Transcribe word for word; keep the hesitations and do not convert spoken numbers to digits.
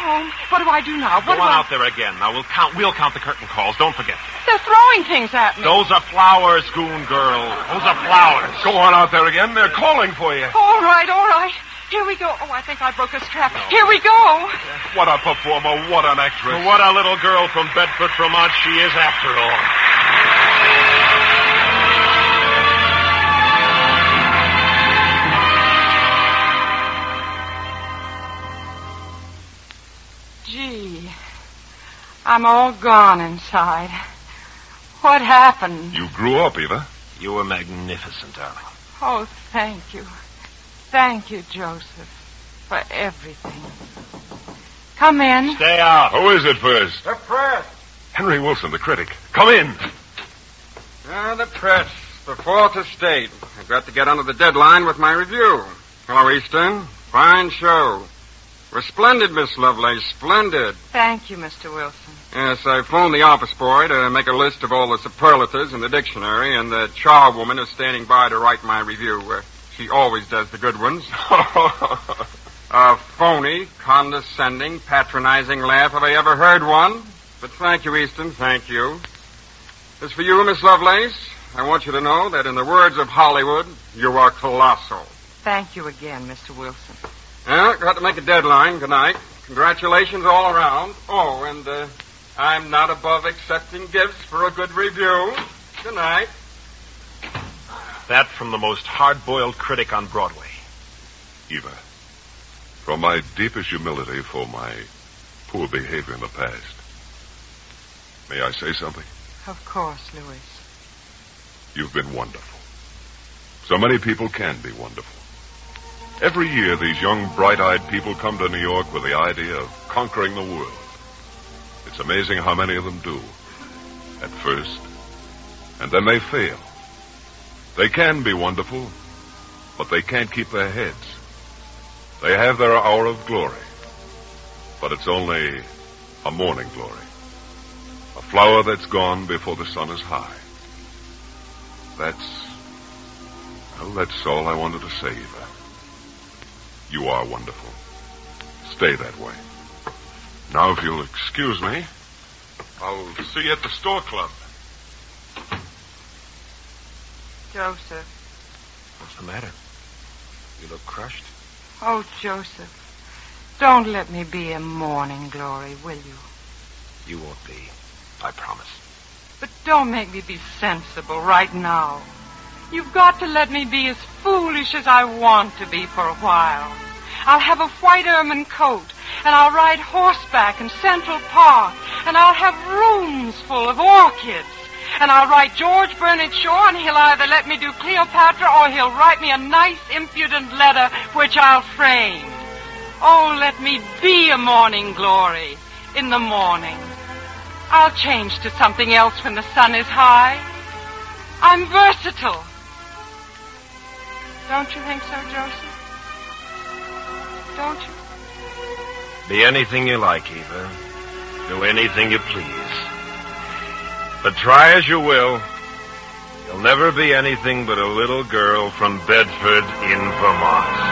home. What do I do now? What Go do on I... out there again. Now, we'll count We'll count the curtain calls. Don't forget. They're throwing things at me. Those are flowers, goon girl. Those are flowers. Go on out there again. They're calling for you. All right, all right. Here we go. Oh, I think I broke a strap. No. Here we go. What a performer. What an actress. What a little girl from Bedford, Vermont she is after all. Gee, I'm all gone inside. What happened? You grew up, Eva. You were magnificent, darling. Oh, thank you. Thank you, Joseph, for everything. Come in. Stay out. Who is it first? The press. Henry Wilson, the critic. Come in. Ah, the press. The fourth estate. I've got to get under the deadline with my review. Hello, Easton. Fine show. We're splendid, Miss Lovelace. Splendid. Thank you, Mister Wilson. Yes, I phoned the office boy to make a list of all the superlatives in the dictionary, and the charwoman is standing by to write my review. Uh, she always does the good ones. A phony, condescending, patronizing laugh. Have I ever heard one? But thank you, Easton. Thank you. As for you, Miss Lovelace, I want you to know that in the words of Hollywood, you are colossal. Thank you again, Mister Wilson. Well, got to make a deadline. Good night. Congratulations all around. Oh, and uh, I'm not above accepting gifts for a good review. Good night. That from the most hard-boiled critic on Broadway. Eva, from my deepest humility for my poor behavior in the past, may I say something? Of course, Louis. You've been wonderful. So many people can be wonderful. Every year, these young, bright-eyed people come to New York with the idea of conquering the world. It's amazing how many of them do. At first. And then they fail. They can be wonderful, but they can't keep their heads. They have their hour of glory. But it's only a morning glory. A flower that's gone before the sun is high. That's... well, that's all I wanted to say, Eva. You are wonderful. Stay that way. Now, if you'll excuse me, I'll see you at the store club. Joseph. What's the matter? You look crushed. Oh, Joseph, don't let me be a morning glory, will you? You won't be. I promise. But don't make me be sensible right now. You've got to let me be as foolish as I want to be for a while. I'll have a white ermine coat, and I'll ride horseback in Central Park, and I'll have rooms full of orchids, and I'll write George Bernard Shaw, and he'll either let me do Cleopatra or he'll write me a nice, impudent letter which I'll frame. Oh, let me be a morning glory in the morning. I'll change to something else when the sun is high. I'm versatile. Don't you think so, Joseph? Don't you? Be anything you like, Eva. Do anything you please. But try as you will, you'll never be anything but a little girl from Bedford in Vermont.